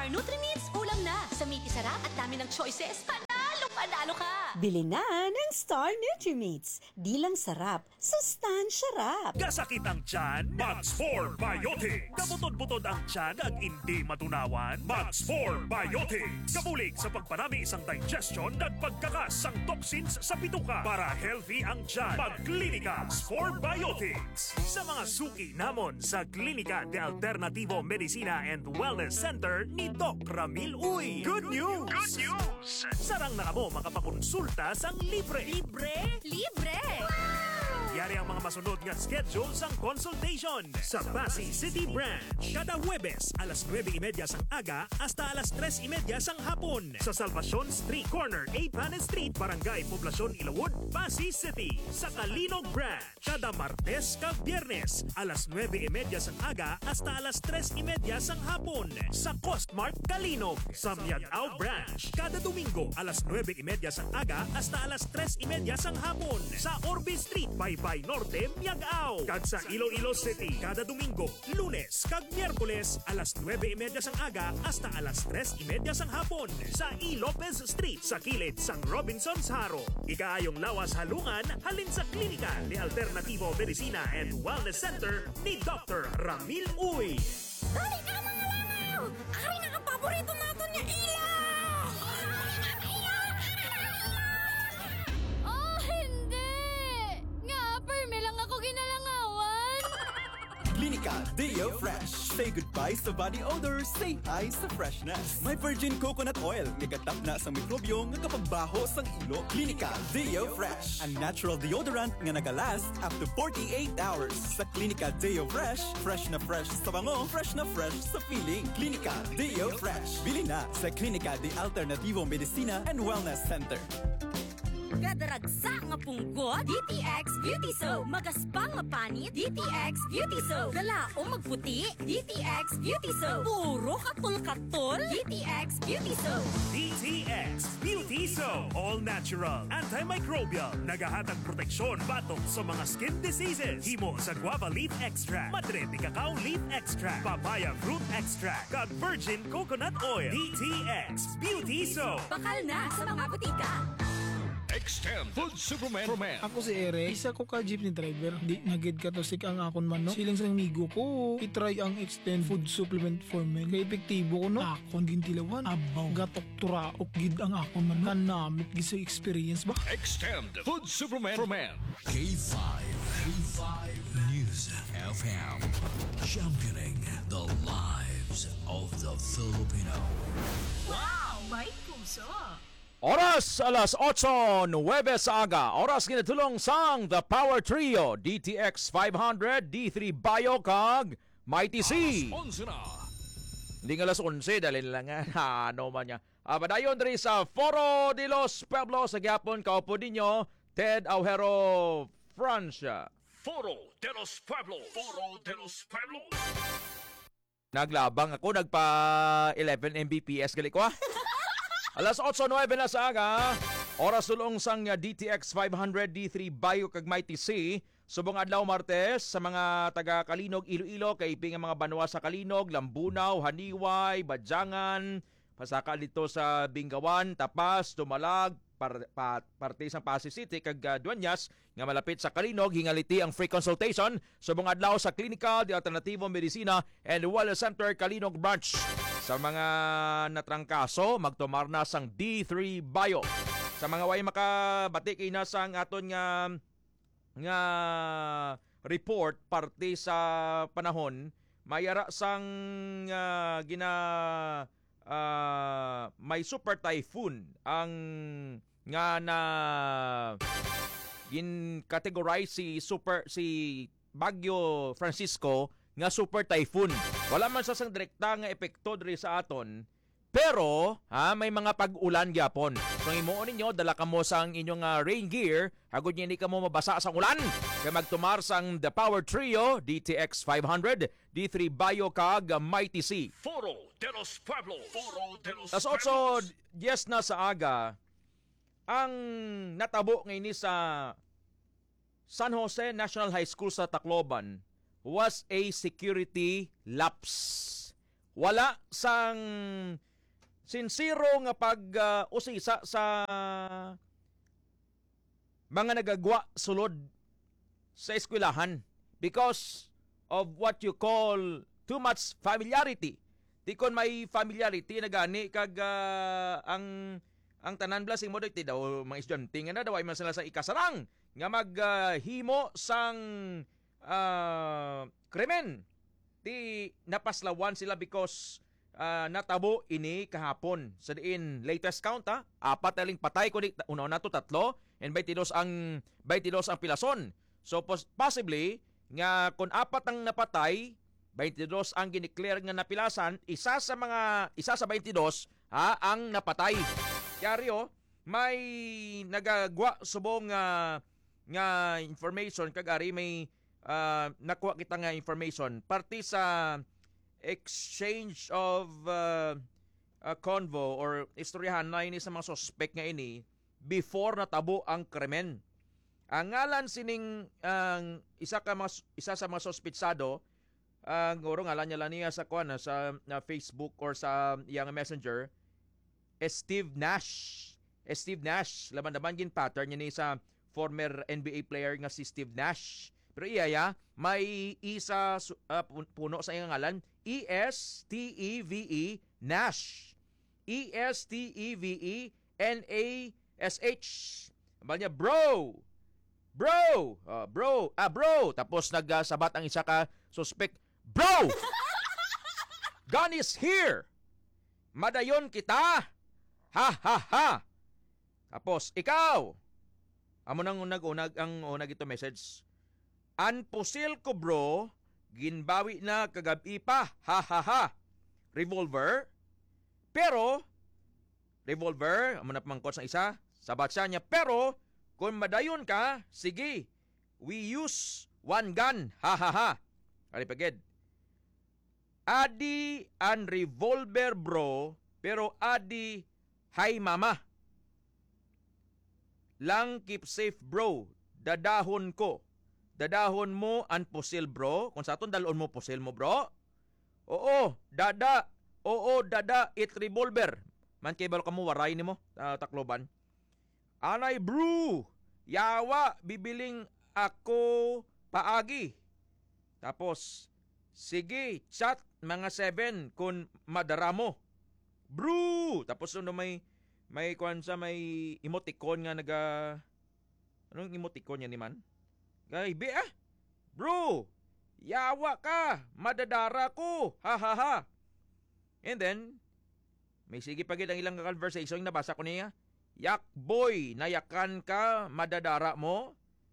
Star Nutri-Meats, ulam na. Sa meaty sarap at dami ng choices, panalo ka! Bili na ng Star Nutri-Meats. Di lang sarap, sustansya rap. Kasakit ang tiyan, Max 4 Biotics. Kabutod-butod ang tiyan ag hindi matunawan, Max 4 Biotics. Kabulig sa pagpanami isang digestion at pagkakas ang toxins sa bituka para healthy ang tiyan. Mag-Klinika 4 Biotics. Sa mga suki namon sa Klinika de Alternativo Medicina and Wellness Center ni Doc Ramil Uy. Good news! Good news! Sarang na kamo makapakonsulta sang libre. Libre? Libre! Yari ang mga masunod nga schedule sang consultation sa Pasay City Branch. Kada Huwebes, alas 9:30 sang aga hasta alas 3:30 sang hapon. Sa Salvacion Street Corner, 8 Panes Street, Barangay Poblacion, Ilawod, Pasay City. Sa Kalinog Branch, kada Martes kag Biyernes, alas 9:30 sang aga hasta alas 3:30 sang hapon. Sa Costmart Kalinog. Sa Miagao Branch, kada Domingo, alas 9:30 sang aga hasta alas 3:30 sang hapon. Sa Orbe Street, Baybay Norte, Miagao. Kag sa Iloilo City, kada Domingo, Lunes kag Miyerkules, alas 9:30 sang aga hasta alas 3:30 sang hapon. Sa E. Lopez Street, sa kilid sang Robinson's Haro. Ikaayong lawas halungan, halin sa Klinika de Alternativo Medicina and Wellness Center ni Dr. Ramil Uy. Dali ka mga langaw! Ari na ang paborito natin niya ilaw! Oh, hindi! Nga, perme lang ako ginalangawan. Klinika Deo Fresh. Say goodbye sa body odor, say hi sa freshness. May virgin coconut oil, nagatap na sa mikrobyo nga kapagbaho sang ilo. Klinika Deo Fresh, a natural deodorant nga nagalast up to 48 hours. Sa Klinika Deo Fresh, fresh na fresh sa bango, fresh na fresh sa feeling. Klinika Deo Fresh. Bili na sa Klinika de Alternativo Medicina and Wellness Center. Gadaragsa nga punggo, DTX Beauty Soap. Magaspang nga panit, DTX Beauty Soap. Galaong magputi, DTX Beauty Soap. Puro katol-katol, DTX Beauty Soap. DTX Beauty Soap. All natural, antimicrobial, nagahatag proteksyon batok sa mga skin diseases. Himo sa guava leaf extract, madre de cacao leaf extract, papaya fruit extract, kag virgin coconut oil. DTX Beauty Soap. Bakal na sa mga butika. Extend Food Superman. Ako si Eric, isa ko ka jeepney driver. Di nagid ka to sik ang akon man no. Siling sa migo ko, itry ang Extend Food Supplement for Men. Kaya epektibo ko no. Akon gintilawan, abaw, gatok turaok gid ang akon man no. Kanamit gid sa experience ba? Extend Food Superman for Men. K5 News FM. Championing the lives of the Filipino. Wow! May puso! Oras alas 8, 9 sa aga. Oras ginatulong sang The Power Trio, DTX 500, D3 Bio kag Mighty C. Alas 11 na. Hindi nga alas 11, dahil lang nga, ano man niya. Padayon rin sa Foro de los Pueblos, sa Gyapon, kaupo ninyo, Ted Aujero, Francia. Foro de los Pueblos. Foro de los Pueblos. Naglabang ako, nagpa 11 Mbps, gali ko Alas 8:09 na sa aga. Oras tulong sang DTX 500 D3 Bio kag Mighty C. Subong adlaw Martes sa mga taga Kalinog, Iloilo, kay iping mga banwa sa Kalinog, Lambunaw, Haniway, Badyangan, pasaka dito sa Bingawan, Tapas, Dumalag, parte sa Pasay City kag Dueñas nga malapit sa Kalinog, hingaliti ang free consultation subong adlaw sa Klinika de Alternativo Medicina and Wellness Center Kalinog Branch. Sa mga natrangkaso, magtumar na sang D3 Bio. Sa mga way makabati kay nasang aton nga report parte sa panahon, mayara sang may super typhoon ang nga na gin-categorize si Bagyo Francisco nga super typhoon. Wala man sa sang direkta nga epekto diri sa aton, pero may mga pag-ulan gyapon. So himuon ninyo dala kamo sang inyong rain gear, hagod hindi kamo mabasa sang ulan. Kay magtumar sang The Power Trio, DTX 500, D3 Bio kag Mighty C. Foro de los Pueblos. Foro de los As 8:10 na sa aga, ang natabo ngayon sa San Jose National High School sa Tacloban was a security lapse. wala sang sinsiro nga pag-usisa sa mga nagagwa sulod sa eskwelahan because of what you call too much familiarity. Di kon may familiarity na gani kag ang tanan blasing mo dito daw mga estudyante nga na daw ay man sila sa ikasarang nga maghimo sang krimen. Di napaslawan sila because natabo ini kahapon. Sa diin latest count apat na ling patay kundi una to 3 and 22 ang pilason. So possibly nga kung apat ang napatay, 22 ang gineclare nga napilasan, isa sa 22 ang napatay. Kaya rio, may nagagwa subong nga information kagari may nakuha kita nga information parte sa exchange of convo or istoryahan na ini sa mga suspect nga ini before natabo ang krimen. Ang ngalan sining isa sa mga suspitsado ang ngalan niya sa sa Facebook or sa iyang messenger Steve Nash. Steve Nash laban gin pattern niya ni sa former NBA player nga si Steve Nash. Pero iya may isa puno sa iyang ngalan ESTEVE Nash. ESTEVE NASH. Sabi niya, bro. Tapos nagsabat ang isa ka suspect, bro! Gun is here! Madayon kita! Ha, ha, ha! Tapos, ikaw! Amo nang unag ito message. Anpusil ko, bro. Ginbawi na kagabi pa. Ha, ha, ha! Revolver? Pero, revolver, amo na pamangkot sa isa, sabat siya niya, pero, kung madayon ka, sige, we use one gun, ha ha ha. Alipagid. Adi an revolver bro, pero adi hay mama. Lang keep safe bro, dadahon ko. Dadahon mo an pusil bro, kung sa aton dalon mo pusil mo bro. Oo, dada, it revolver. Man kay balo kamo waray nimo takloban. Anay bro, yawa bibiling ako paagi. Tapos sige, chat mga 7 kung madara mo. Bro, tapos may kuan sa may emoticon nga anong emoticon niya ni man? Gaybe Bro, yawa ka, madadara ko. Ha ha ha. And then may sige pagid ang ilang conversation nabasa ko niya. Yak boy, nayakan ka, madadara mo.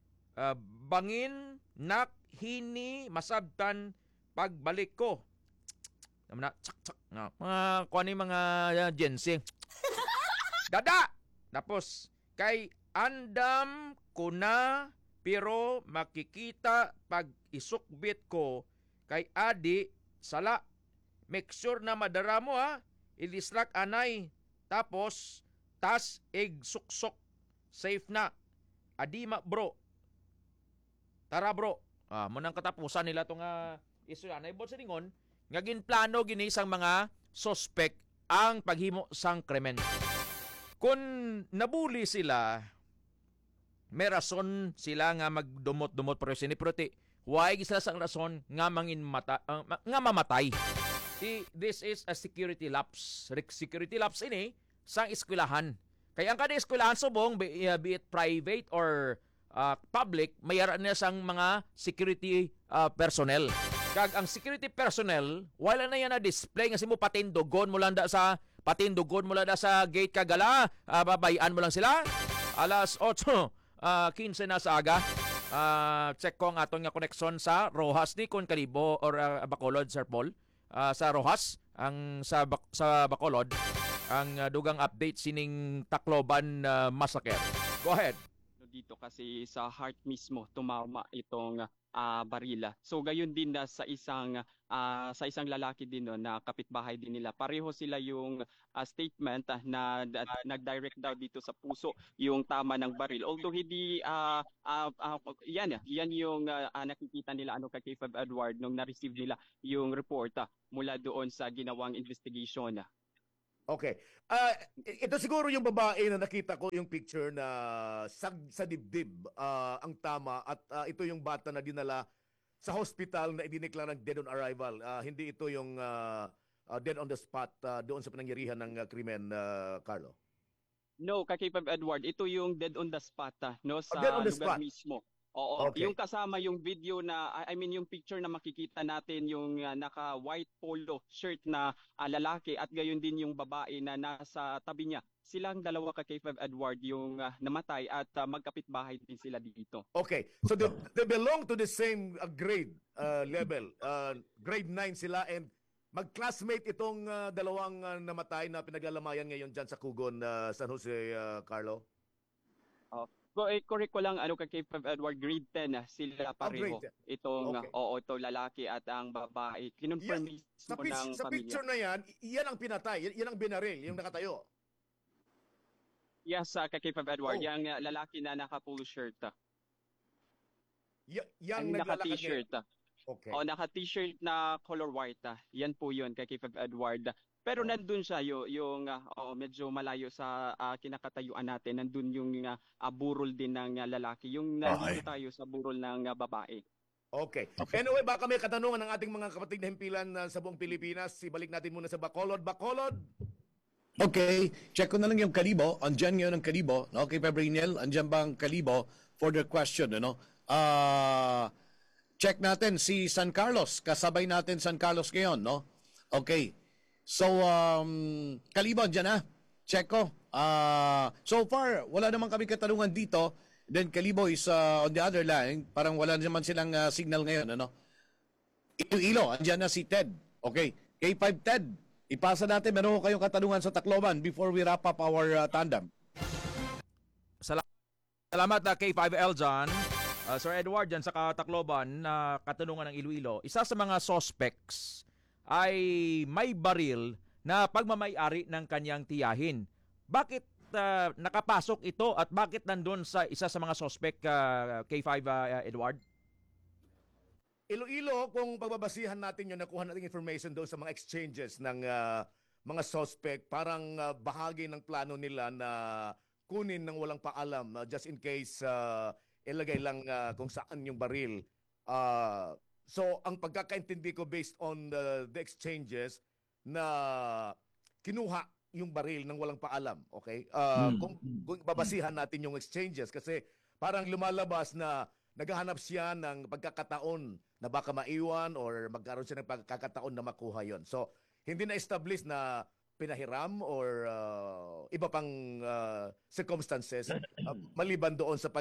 Bangin, nak, hini, masabtan, pagbalik ko. Tama na, tsak. Kuha ni mga jensi. Dada! Tapos, kay andam ko na, pero makikita pag isukbit ko, kay adi, sala. Make sure na madara mo Ilislak anay. Tapos, tas suksok. Safe na. Adima bro. Tara bro. Munang katapusan nila itong istorya. Naibot sa ningon, nga ginplano ginisang mga suspect ang paghimo sang krimen. Kung nabuli sila, may rason sila nga magdumot-dumot pero siniprote. Huwag sila sang rason nga nga mamatay. This is a security lapse. Security lapse ini sang eskwelahan. Kaya ang kada eskwelahan subong, be it private or public, mayroon na sang mga security personnel. Kag ang security personnel, wala na yan na display nga simo patindugon mo lang sa gate kagala, babayan mo lang sila. Alas 8:15 na sa aga. Check ko ang aton nga connection sa Rojas ni kon Kalibo or Bacolod, Sir Paul. Sa Rojas, sa Bacolod, ang dugang update sining Tacloban massacre. Go ahead. Dito kasi sa heart mismo tumama itong barila. So gayon din na sa isang lalaki din no, na kapitbahay din nila. Pareho sila yung statement nag-direct daw dito sa puso yung tama ng baril. Although hindi yan yung nakikita nila kay Fab Edward nung na-receive nila yung report mula doon sa ginawang investigation. Okay. Ito siguro yung babae na nakita ko yung picture na sa dibdib ang tama at ito yung bata na dinala sa hospital na idineklarang dead on arrival. Hindi ito yung dead on the spot doon sa pinangyarihan ng krimen, Carlo. No, kay Fab Edward, ito yung dead on the spot no sa dead on the lugar spot. mismo. Oo, Okay. yung kasama yung video na yung picture na makikita natin yung naka white polo shirt na lalaki at gayon din yung babae na nasa tabi niya. Silang dalawa kay Fab Edward yung namatay at magkapitbahay din sila dito. Okay. So they belong to the same grade level. Grade 9 sila and mag-classmate itong dalawang namatay na pinaglalamayan ngayon dyan sa Kugon, San Jose, Carlo. Correct ko lang kay Fab Edward, grade 10 sila pareho. grade 10. Itong Okay. ito lalaki at ang babae. Kinonfirm mismo Sa ng sa pamilya. picture na yan ang pinatay. Yan ang binaril, yung nakatayo. Yes, kay Fab Edward, Oh. yung lalaki na naka-polo shirt. Yang Ang naglalakad naka-t-shirt. Okay. Naka-t-shirt na color white. Yan po yun kay Fab Edward. Pero nandun siya yung medyo malayo sa kinakatayuan natin. Nandun yung burol din ng lalaki. Yung nandito tayo sa burol ng babae. Okay. Anyway, baka may katanungan ng ating mga kapatid na himpilan sa buong Pilipinas. Ibalik natin muna sa Bacolod. Bacolod! Okay, check ko na lang yung Kalibo. Andyan ngayon ang Kalibo. No? Kay Fabrinel, andyan ba ang Kalibo for the question? Ano? Check natin si San Carlos. Kasabay natin San Carlos ngayon. No? Okay. So, Kalibo, andyan na. Check ko. So far, wala naman kami katanungan dito. Then Kalibo is on the other line. Parang wala naman silang signal ngayon. Ano? Iloilo, andyan na si Ted. Okay. K5 Ted. Ipasa natin, meron ko kayong katanungan sa Tacloban before we wrap up our tandem. Salamat na K5L John. Sir Edward dyan sa Tacloban na katanungan ng Iloilo. Isa sa mga suspects ay may baril na pagmamay-ari ng kanyang tiyahin. Bakit nakapasok ito at bakit nandun sa isa sa mga suspect K5 Edward? Iloilo, kung pagbabasihan natin yung nakuha nating information doon sa mga exchanges ng mga suspect, parang bahagi ng plano nila na kunin ng walang paalam just in case ilagay lang kung saan yung baril. So, ang pagkakaintindi ko based on the exchanges na kinuha yung baril ng walang paalam. Okay? Kung babasihan natin yung exchanges kasi parang lumalabas na naghahanap siya ng pagkakataon na baka maiwan or magkaroon siya ng pagkakataon na makuha yon. So, hindi na-establish na pinahiram or iba pang circumstances maliban doon sa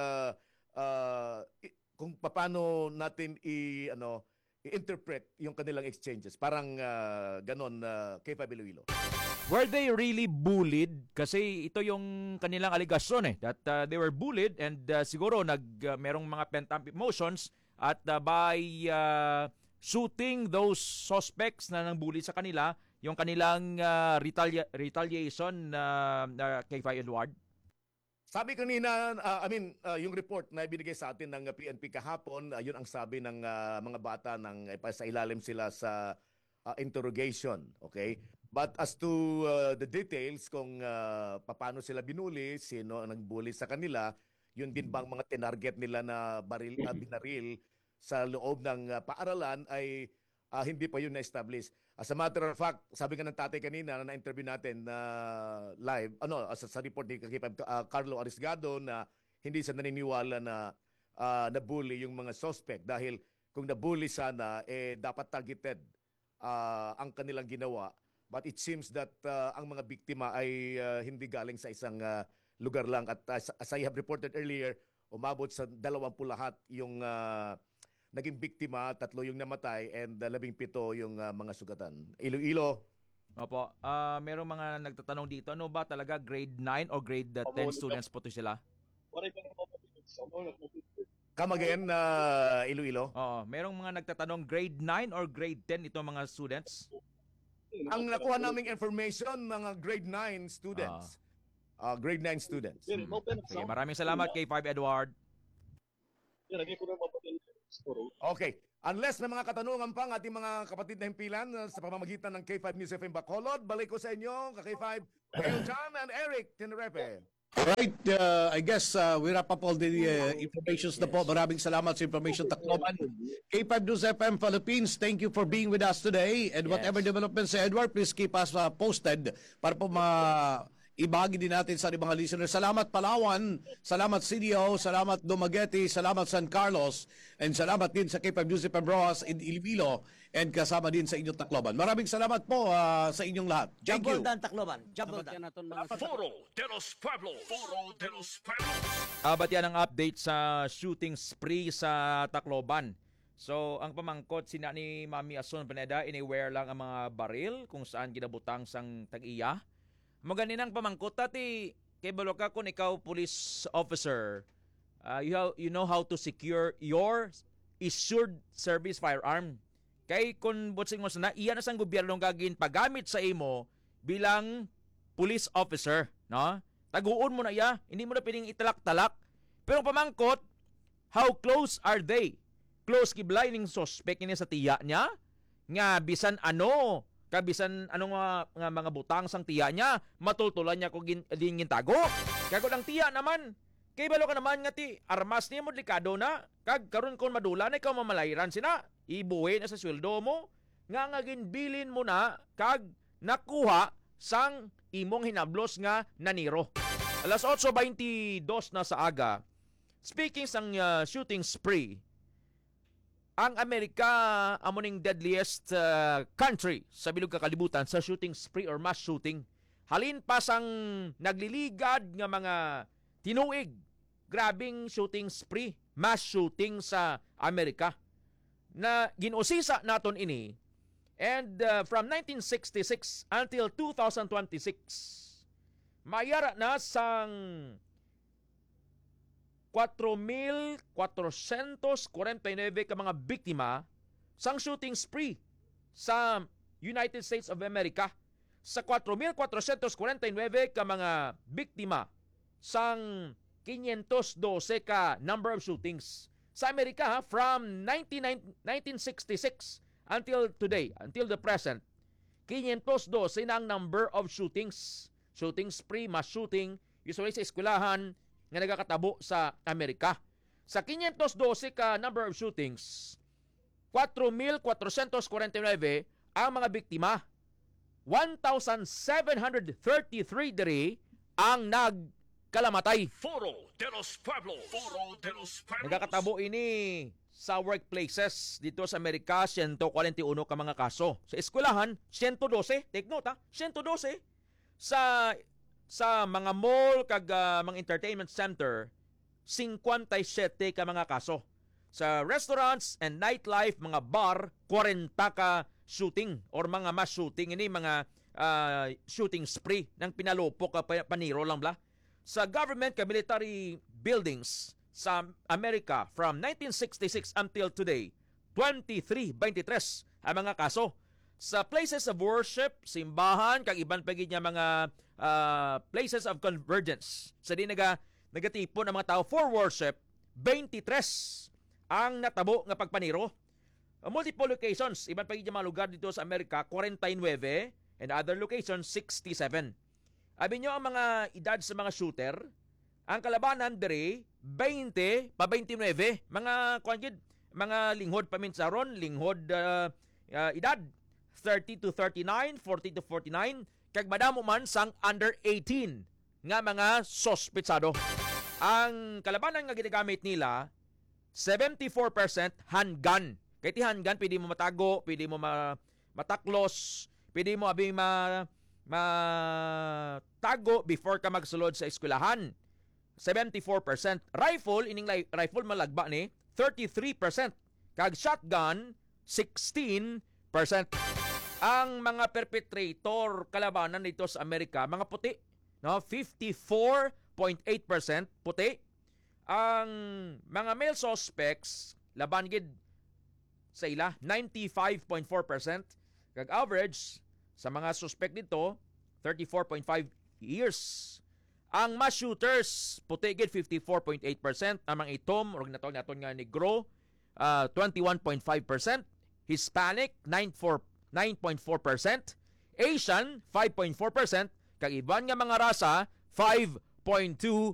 kung paano natin i-interpret yung kanilang exchanges. Parang ganon kay Iloilo. Were they really bullied? Kasi ito yung kanilang aligasyon that they were bullied and siguro merong mga pent-up emotions at by shooting those suspects na nang-bully sa kanila, yung kanilang retaliation kay Edward? Sabi kanina, yung report na ibinigay sa atin ng PNP kahapon, yun ang sabi ng mga bata sa ilalim sila sa interrogation. Okay? But as to the details kung paano sila binuli, sino ang nagbuli sa kanila, yun din bang mga tinarget nila na binaril sa loob ng paaralan ay hindi pa yun na-establish. As a matter of fact, sabi nga ng tatay kanina na na-interview natin live, sa report ni Carlo Arisgado na hindi siya naniniwala na nabully yung mga suspect dahil kung nabully sana, dapat targeted ang kanilang ginawa. But it seems that ang mga biktima ay hindi galing sa isang lugar lang. At as I have reported earlier, umabot sa 20 lahat yung naging biktima, 3 yung namatay, and 17 yung mga sugatan. Iloilo. Opo. Merong mga nagtatanong dito, ano ba talaga grade 9 o grade 10 students po to sila? Come again, Iloilo. Oo, merong mga nagtatanong grade 9 or grade 10 ito mga students? Ang nakuha naming information, mga grade 9 students. Grade 9 students. Sige, maraming salamat kay 5 Edward. Okay. Unless may mga katanungan pa ang ating mga kapatid na himpilan sa pamamagitan ng K5 News FM Bacolod, balik ko sa inyo, K5, John and Eric Tenrepe. Right, I guess we wrap up all the informations na po. Maraming salamat sa information, Tacloban. K5 News FM Philippines, thank you for being with us today. And whatever developments sa Edward, please keep us posted para po ibahagi din natin sa mga listeners. Salamat Palawan, salamat CDO, salamat Dumaguete, salamat San Carlos, and salamat din sa K5 News FM Rojas in Iloilo, and kasama din sa inyong Tacloban. Maraming salamat po sa inyong lahat. Thank you. Jambol Tacloban. Jambol Foro de los Pueblos. Foro de los Pueblos. Abat yan ang update sa shooting spree sa Tacloban. So, ang pamangkot sina ni Mami Ason Pineda, inaware lang ang mga baril kung saan ginabutang sang tag-iya. Maganinang pamangkot tati kay baloka kung ikaw police officer, you know how to secure your issued service firearm. Kay kung butsing mo sana, iyan na sang gobyerno gagin paggamit sa imo bilang police officer, no? Taguon mo na iya, hindi mo na pining italak-talak. Pero pamangkot, how close are they? Close kiblay ning suspect ni sa tiya niya nga bisan ano kabisan anong mga butang sang tiya niya, matultulan niya kung din gintago. Kagod ang tiya naman, kay balo ka naman nga ti, armas niya mo delikado na, kag karon kon madula na ikaw mamalayran sina, ibuwi na sa sweldo mo, nga ginbilin mo na, kag nakuha sang imong hinablos nga naniro. Alas 8:22 na sa aga, speaking sang shooting spree, ang Amerika amuning deadliest country sa bilog kakalibutan sa shooting spree or mass shooting. Halin pa sang nagliligad nga mga tinuig. Grabing shooting spree, mass shooting sa Amerika. Na ginusisa naton ini. And from 1966 until 2026, mayara na sang 4,449 ka mga biktima sang shooting spree sa United States of America. Sa 4,449 ka mga biktima sang 512 ka number of shootings. Sa Amerika, from 1966 until today, until the present, 512 na ang number of shootings. Shooting spree, mass shooting, usually sa eskwelahan, nga nagakatabo sa Amerika. Sa 512 ka number of shootings, 4,449 ang mga biktima. 1,733 diri ang nagkalamatay. Foro de los Pueblos. Foro de los Pueblos. Nagakatabo ini sa workplaces dito sa Amerika, 141 ka mga kaso. Sa eskwelahan, 112. Take note ha, 112. Sa mga mall kag mga entertainment center, 57 ka mga kaso. Sa restaurants and nightlife, mga bar, 40 ka shooting or mga mass shooting. Ini mga shooting spree ng pinalupok ka paniro lang bla. Sa government ka military buildings sa Amerika from 1966 until today, 23 ang mga kaso. Sa places of worship, simbahan, kag iban pagid niya mga places of convergence. Sa di nagatipon ang mga tao for worship, 23 ang natabo nga pagpaniro. Multiple locations, iban pagid niya mga lugar dito sa Amerika, 49 and other locations 67. Abi nyo ang mga edad sa mga shooter, ang kalabanan diri 20 pa 29, mga mga linghod paminsaron, linghod edad 30 to 39, 40 to 49, kag madamo man sang under 18 nga mga sospetsado. Ang kalabanan nga ginagamit nila 74% handgun. Kaya ti handgun pwede mo matago, pwede mo mataklos, pwede mo abing matago before ka magsulod sa eskwelahan. 74%. Rifle, ining rifle malagba ni 33%. Kag shotgun 16%. Ang mga perpetrator kalabanan dito sa Amerika, mga puti, no? 54.8% puti. ang mga male suspects laban gid sa ila 95.4%, kag average sa mga suspect dito 34.5 years. Ang mass shooters puti gid 54.8%, ang mga itom or naton nga negro 21.5%, Hispanic 9.4%, Asian 5.4%, kag iban nga mga rasa 5.2%.